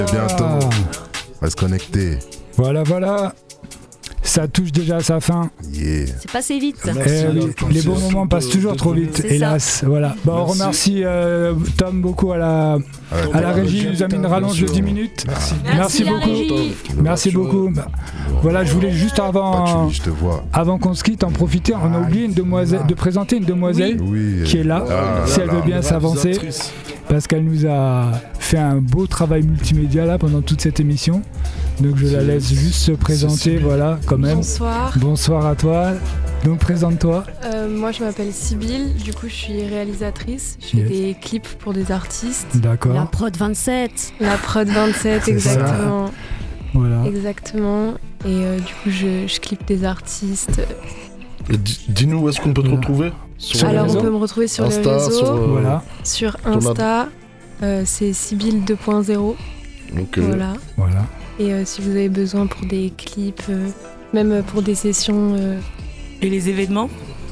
Bientôt, on va se connecter. Voilà. Ça touche déjà à sa fin. Yeah. C'est passé vite. Les bons moments passent toujours trop vite, hélas. Voilà. Bon, on remercie Tom beaucoup à la régie. Il nous a mis une rallonge de 10 minutes. Merci beaucoup. Merci beaucoup. Voilà, je voulais juste avant qu'on se quitte en profiter. On a oublié de présenter une demoiselle qui est là, si elle veut bien s'avancer. Parce qu'elle nous a fait un beau travail multimédia là pendant toute cette émission. Donc je la laisse juste se présenter, voilà, quand même. Bonsoir à toi. Donc présente-toi. Moi je m'appelle Sybille, du coup je suis réalisatrice. Je fais des clips pour des artistes. D'accord. La prod 27. La prod 27, exactement. Ça. Voilà. Exactement. Et du coup je clippe des artistes. Dis-nous où est-ce qu'on peut te retrouver Alors on peut me retrouver sur Insta, les réseaux. sur Insta, c'est Sybille 2.0. Okay. Voilà. Et si vous avez besoin pour des clips, même pour des sessions. Et les événements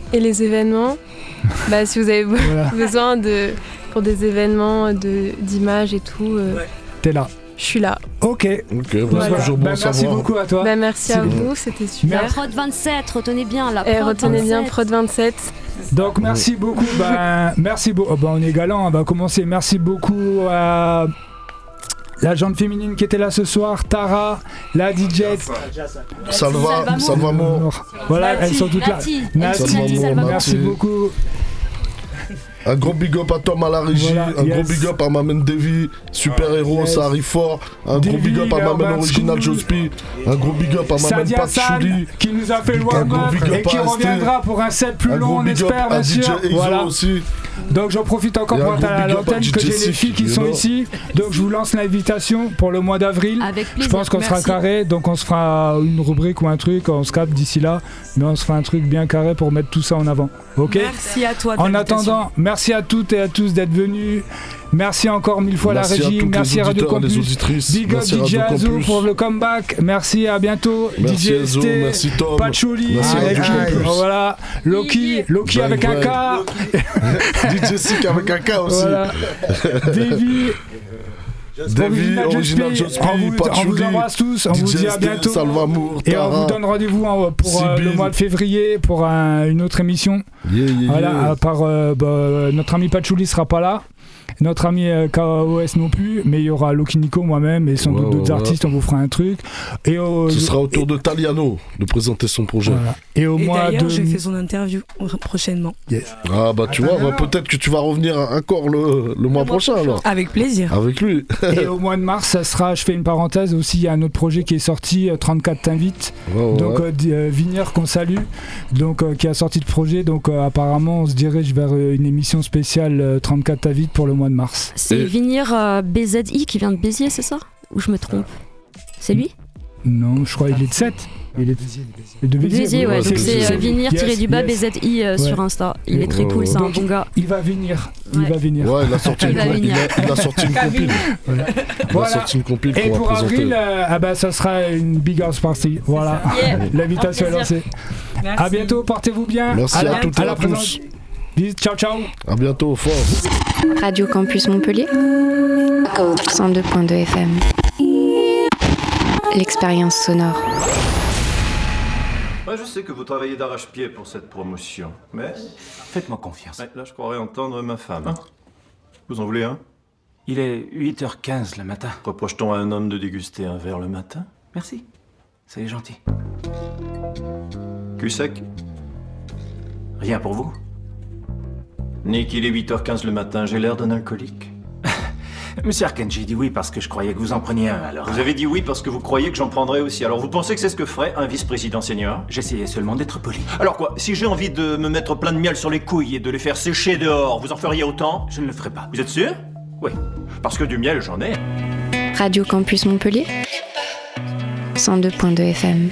Si vous avez besoin pour des événements d'images et tout. T'es là. Je suis là. Ok. Toujours bon merci beaucoup à toi. Merci à vous, c'était super. La prod 27, retenez bien la prod 27. Retenez bien prod 27. Donc merci beaucoup. Merci beaucoup. On est galant, on va commencer. Merci beaucoup à la gente féminine qui était là ce soir, Tara, la DJ, Salvamour. Voilà, elles sont toutes là. Merci beaucoup. Un gros big up à Tom à la régie, gros big up à Mamen Davy, super héros, ça arrive fort. Un gros big up à Mamen Original Jospi, un gros big up à Mamen Patchouli qui nous a fait le warm-up et qui reviendra pour un set plus long, on espère, bien sûr. Voilà. Donc j'en profite encore pour être à l'antenne que j'ai les filles qui sont ici. Donc je vous lance l'invitation pour le mois d'avril. Je pense qu'on sera carré, donc on se fera une rubrique ou un truc, on se capte d'ici là, mais on se fera un truc bien carré pour mettre tout ça en avant. Ok ? Merci à toi. En attendant, merci à toutes et à tous d'être venus. Merci encore mille fois merci la régie, merci Radio Campus, Big up DJ Azou pour le comeback, merci, à bientôt, merci DJ Azou, ST, merci Tom, Patchouli, voilà, Loki avec un K, DJ Sick avec un K aussi, Davy, Original Jospi, Patchouli, on vous embrasse tous, on vous dit à bientôt, Salvamour, et on vous donne rendez-vous pour le mois de février pour une autre émission. Voilà, à part notre ami Patchouli sera pas là. Notre ami KOS non plus, mais il y aura Loki Nico, moi-même et sans doute d'autres artistes, on vous fera un truc. Et ce sera au tour de Taliano de présenter son projet. Voilà. Et d'ailleurs, je fais son interview prochainement. Yes. Ah tu vois, peut-être que tu vas revenir encore le mois prochain alors. Avec plaisir. Avec lui. Et au mois de mars, ça sera, je fais une parenthèse aussi, il y a un autre projet qui est sorti, 34 t'invite. Donc Vinière qu'on salue, donc qui a sorti le projet. Donc apparemment, on se dirige vers une émission spéciale 34 t'invite pour le mois de mars. C'est Vinière BZI qui vient de Béziers, c'est ça ? Ou je me trompe ? C'est lui ? Non, je crois qu'il est de 7. Il est de Béziers, ouais. Donc c'est Vinière-du-bas BZI sur Insta. Il est très cool, c'est un bon gars. Il va venir. Ouais, il a sorti une compile. Il a sorti une compile et pour avril, ça sera une big house party. Voilà, l'invitation est lancée. Merci. À bientôt, portez-vous bien. Merci à toutes et à tous. Ciao, ciao. À bientôt, fort. Radio Campus Montpellier, 102.2 FM. L'expérience sonore. Moi, je sais que vous travaillez d'arrache-pied pour cette promotion, mais... Faites-moi confiance. Ouais, là, je croirais entendre ma femme. Vous en voulez un ? Il est 8h15 le matin. Reproche-t-on à un homme de déguster un verre le matin ? Merci. C'est gentil. Cul sec ? Rien pour vous ? Nick, il est 8h15 le matin, j'ai l'air d'un alcoolique. Monsieur Arken, j'ai dit oui parce que je croyais que vous en preniez un, alors... Vous avez dit oui parce que vous croyez que j'en prendrais aussi. Alors vous pensez que c'est ce que ferait un vice-président senior ? J'essayais seulement d'être poli. Alors quoi ? Si j'ai envie de me mettre plein de miel sur les couilles et de les faire sécher dehors, vous en feriez autant ? Je ne le ferai pas. Vous êtes sûr ? Oui. Parce que du miel, j'en ai. Radio Campus Montpellier, 102.2 FM.